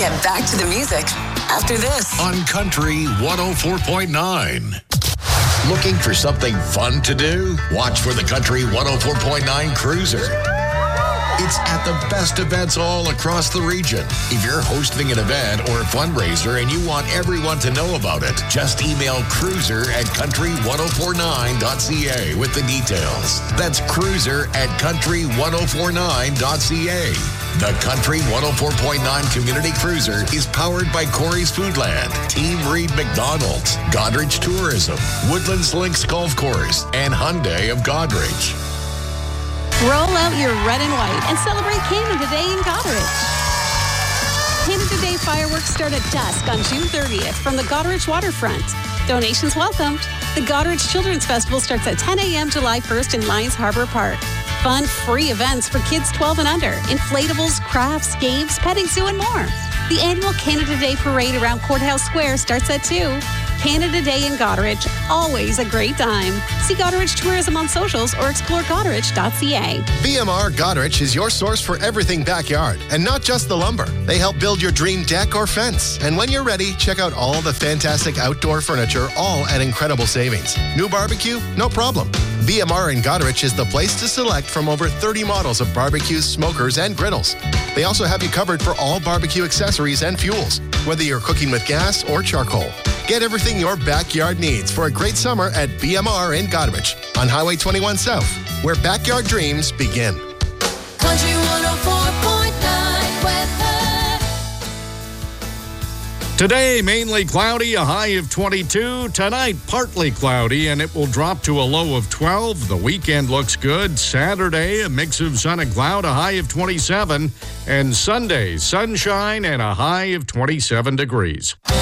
get back to the music after this. On Country 104.9. Looking for something fun to do? Watch for the Country 104.9 Cruiser. It's at the best events all across the region. If you're hosting an event or a fundraiser and you want everyone to know about it, just email cruiser@country1049.ca with the details. That's cruiser@country1049.ca. The Country 104.9 Community Cruiser is powered by Corey's Foodland, Team Reed McDonald's, Godrich Tourism, Woodlands Links Golf Course, and Hyundai of Godrich. Roll out your red and white and celebrate Canada Day in Godrich. Canada Day fireworks start at dusk on June 30th from the Godrich waterfront. Donations welcomed. The Godrich Children's Festival starts at 10 a.m. July 1st in Lions Harbor Park. Fun, free events for kids 12 and under. Inflatables, crafts, games, petting zoo, and more. The annual Canada Day Parade around Courthouse Square starts at 2. Canada Day in Godrich, always a great time. See Godrich Tourism on socials or explore godrich.ca. BMR Godrich is your source for everything backyard, and not just the lumber. They help build your dream deck or fence. And when you're ready, check out all the fantastic outdoor furniture, all at incredible savings. New barbecue? No problem. BMR in Godrich is the place to select from over 30 models of barbecues, smokers, and griddles. They also have you covered for all barbecue accessories and fuels, whether you're cooking with gas or charcoal. Get everything your backyard needs for a great summer at BMR in Godrich on Highway 21 South, where backyard dreams begin. Country 104.9 weather. Today, mainly cloudy, a high of 22. Tonight, partly cloudy, and it will drop to a low of 12. The weekend looks good. Saturday, a mix of sun and cloud, a high of 27. And Sunday, sunshine and a high of 27 degrees.